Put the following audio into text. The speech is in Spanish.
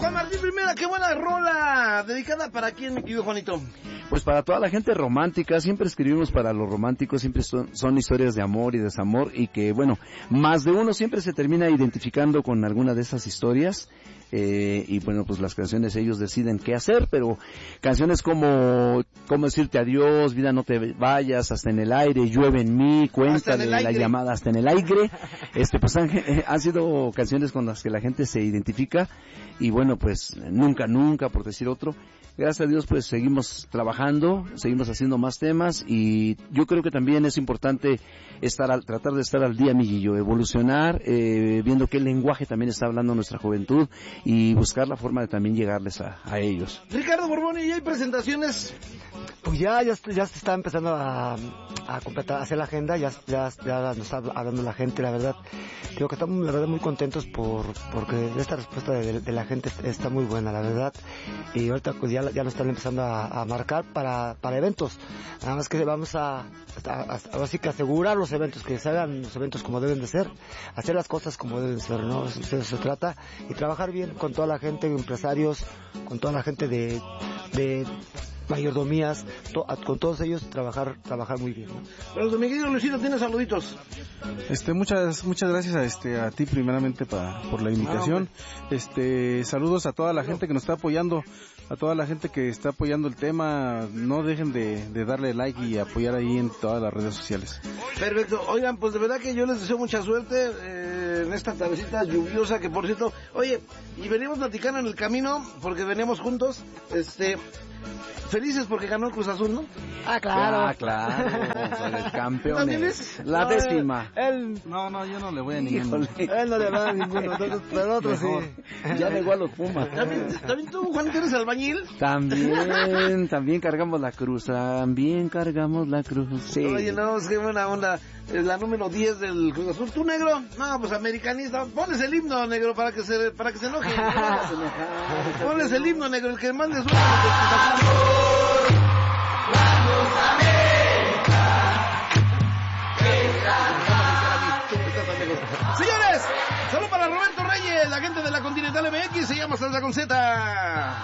Juan Martín Primera, qué buena rola. ¿Dedicada para quién, mi querido Juanito? Pues para toda la gente romántica, siempre escribimos para los románticos, siempre son historias de amor y desamor, y que, bueno, más de uno siempre se termina identificando con alguna de esas historias, y bueno, pues las canciones ellos deciden qué hacer, pero canciones como decirte adiós, vida no te vayas, hasta en el aire, llueve en mí, cuéntale la llamada hasta en el aire, pues han sido canciones con las que la gente se identifica, y bueno, pues nunca, por decir otro. Gracias a Dios, pues seguimos trabajando, seguimos haciendo más temas, y yo creo que también es importante tratar de estar al día, amiguillo, evolucionar, viendo qué lenguaje también está hablando nuestra juventud, y buscar la forma de también llegarles a ellos. Ricardo Borbón, ¿y hay presentaciones? Pues ya se está empezando a completar, a hacer la agenda, ya nos está hablando la gente, la verdad. Digo que estamos, la verdad, muy contentos porque esta respuesta de la gente está muy buena, la verdad. Y ahorita pues ya nos están empezando a marcar para eventos. Nada más que vamos ahora sí que asegurar los eventos, que se hagan los eventos como deben de ser, hacer las cosas como deben ser, ¿no? Eso se trata, y trabajar bien con toda la gente, empresarios, con toda la gente de mayordomías, con todos ellos trabajar muy bien, ¿no? Pero mi querido Luisito, ¿tienes saluditos? Muchas gracias a ti primeramente por la invitación. Saludos a toda la gente que nos está apoyando, a toda la gente que está apoyando el tema. No dejen de darle like y apoyar ahí en todas las redes sociales. Perfecto. Oigan, pues de verdad que yo les deseo mucha suerte en esta tardecita lluviosa, que por cierto, oye, y venimos platicando en el camino porque veníamos juntos, felices porque ganó el Cruz Azul, ¿no? Ah, claro. Los campeones. ¿También es? La décima. No, yo no le voy a ninguno. Él no le va a ninguno, pero otro sí. Ya negó a los Pumas. ¿También tú, Juan, que eres albañil? También cargamos la cruz, sí. Oye, no, qué buena onda. La número 10 del Cruz Azul. ¿Tú, negro? No, pues americanista. Pones el himno, negro, para que se enoje. Pones el himno, negro, el que mande suerte. Señores, saludos para Roberto Reyes, la gente de la Continental MX, se llama Salsa con Z.